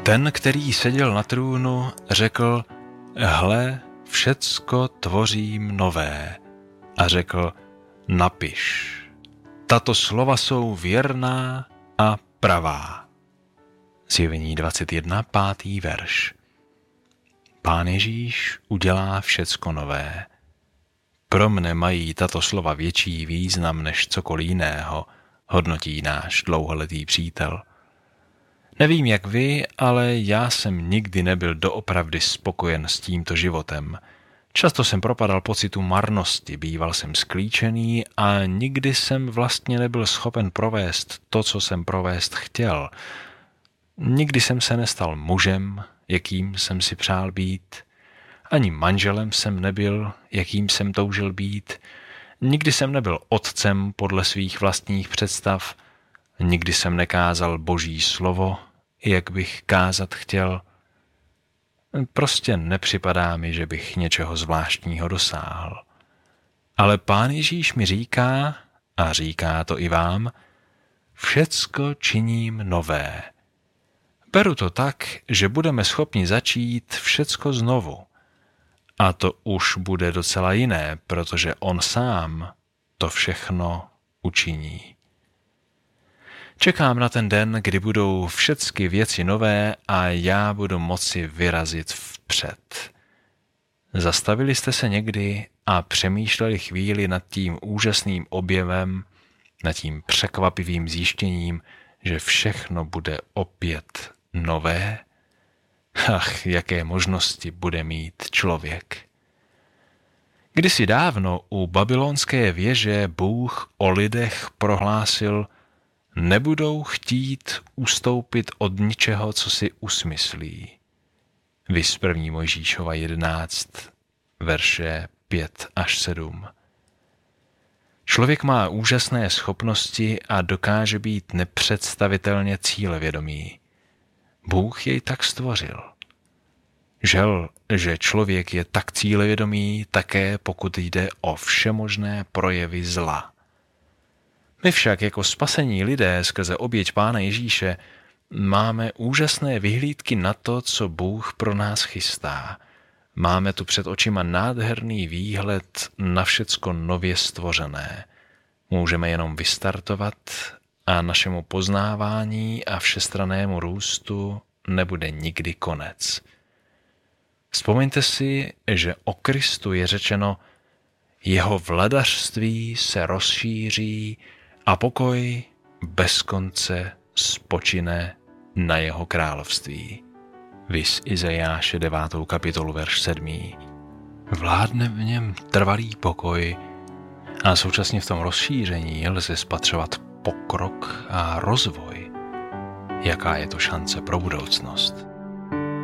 Ten, který seděl na trůnu, řekl: Hle, všecko tvořím nové. A řekl: Napiš. Tato slova jsou věrná a pravá. Zjevení 21, 5. verš. Pán Ježíš udělá všecko nové. Pro mne mají tato slova větší význam než cokoliv jiného, hodnotí náš dlouholetý přítel. Nevím jak vy, ale já jsem nikdy nebyl doopravdy spokojen s tímto životem. Často jsem propadal pocitu marnosti, býval jsem sklíčený a nikdy jsem vlastně nebyl schopen provést to, co jsem provést chtěl. Nikdy jsem se nestal mužem, jakým jsem si přál být. Ani manželem jsem nebyl, jakým jsem toužil být. Nikdy jsem nebyl otcem podle svých vlastních představ. Nikdy jsem nekázal Boží slovo, jak bych kázat chtěl. Prostě nepřipadá mi, že bych něčeho zvláštního dosáhl. Ale Pán Ježíš mi říká, a říká to i vám, všecko činím nové. Beru to tak, že budeme schopni začít všecko znovu. A to už bude docela jiné, protože on sám to všechno učiní. Čekám na ten den, kdy budou všechny věci nové a já budu moci vyrazit vpřed. Zastavili jste se někdy a přemýšleli chvíli nad tím úžasným objevem, nad tím překvapivým zjištěním, že všechno bude opět nové? Ach, jaké možnosti bude mít člověk. Kdysi dávno u babylonské věže Bůh o lidech prohlásil: nebudou chtít ustoupit od ničeho, co si usmyslí. Viz 1. Mojžíšova 11, verše 5 až 7. Člověk má úžasné schopnosti a dokáže být nepředstavitelně cílevědomý. Bůh jej tak stvořil. Žel, že člověk je tak cílevědomý také pokud jde o všemožné projevy zla. My však jako spasení lidé skrze oběť Pána Ježíše máme úžasné vyhlídky na to, co Bůh pro nás chystá. Máme tu před očima nádherný výhled na všecko nově stvořené. Můžeme jenom vystartovat a našemu poznávání a všestrannému růstu nebude nikdy konec. Vzpomeňte si, že o Kristu je řečeno: jeho vladařství se rozšíří a pokoj bez konce spočine na jeho království. Viz Izajáše 9. kapitolu, verš 7. Vládne v něm trvalý pokoj a současně v tom rozšíření lze spatřovat pokrok a rozvoj. Jaká je to šance pro budoucnost?